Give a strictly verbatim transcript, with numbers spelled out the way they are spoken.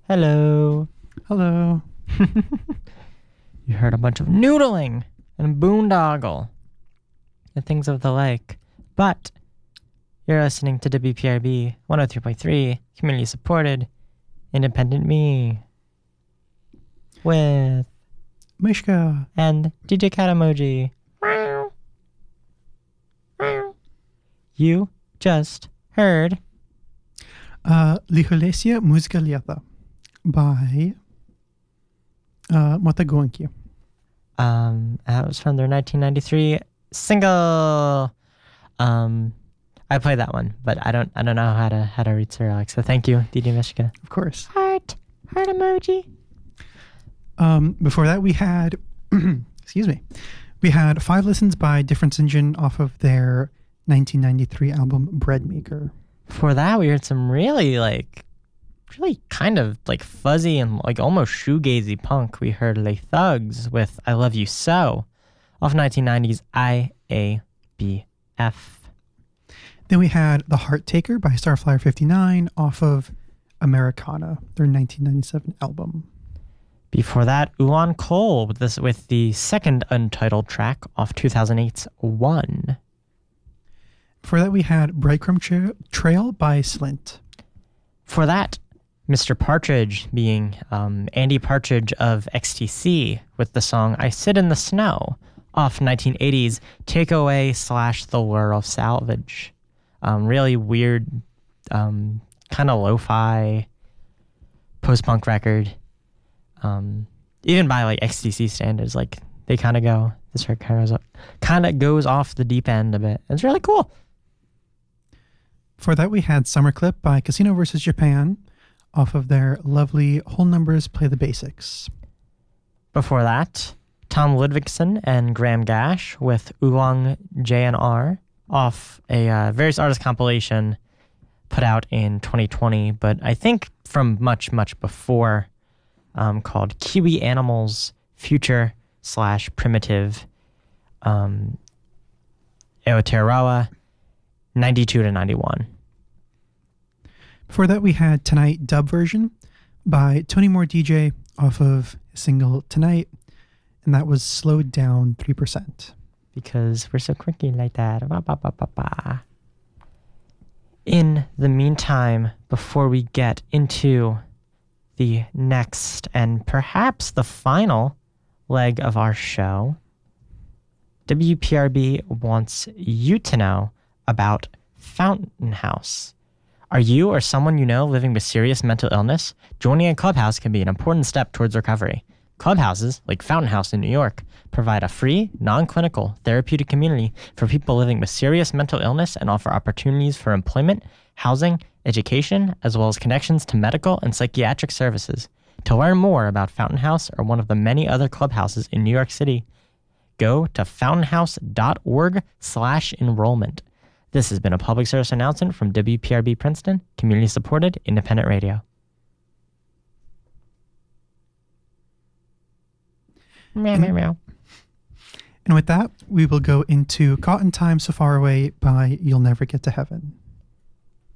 Hello. Hello. You heard a bunch of noodling and boondoggle and things of the like. But you're listening to W P R B one oh three point three, community supported, independent me, with Mishka and D J Cat Emoji. You just heard uh, Liholesia Música Lieta by uh, Matagonki. Um, that was from their nineteen ninety-three single. Um, I played that one, but I don't. I don't know how to how to read Cyrillic. So thank you, D D Mishka. Of course. Heart, heart emoji. Um, before that, we had, excuse me, we had Five Listens by Difference Engine off of their nineteen ninety-three album Bread Maker. Before that, we heard some really like, really kind of like fuzzy and like almost shoegazy punk. We heard Les Thugs with "I Love You So" off nineteen nineties I A B F. Then we had The Heart Taker by Starflyer fifty-nine off of Americana, their nineteen ninety-seven album. Before that, Ulan Cole with this with the second untitled track off two thousand eight's One. Before that, we had Breadcrumb Tra- Trail by Slint. For that, Mister Partridge being um, Andy Partridge of X T C with the song I Sit in the Snow off nineteen eighties Takeaway slash The Lure of Salvage. Um, really weird, um, kind of lo-fi post-punk record. Um, even by like X T C standards, like they kind of go, this record kind of kind of goes off the deep end a bit. It's really cool. For that, we had Summer Clip by Casino versus Japan off of their lovely Whole Numbers Play the Basics. Before that, Tom Ludvigsen and Graham Gash with Oolong J N R off a uh, various artist compilation put out in twenty twenty, but I think from much, much before, um, called Kiwi Animals Future slash Primitive um, Aotearoa ninety-two to ninety-one. Before that, we had Tonight dub version by Tony Moore D J off of his single Tonight, and that was slowed down three percent. Because we're so quirky like that. Ba, ba, ba, ba, ba. In the meantime, before we get into the next and perhaps the final leg of our show, W P R B wants you to know about Fountain House. Are you or someone you know living with serious mental illness? Joining a clubhouse can be an important step towards recovery. Clubhouses, like Fountain House in New York, provide a free, non-clinical, therapeutic community for people living with serious mental illness and offer opportunities for employment, housing, education, as well as connections to medical and psychiatric services. To learn more about Fountain House or one of the many other clubhouses in New York City, go to fountainhouse.org slash enrollment. This has been a public service announcement from W P R B Princeton, community-supported, independent radio. Meow, meow, meow. And with that, we will go into Caught in Time So Far Away by You'll Never Get to Heaven.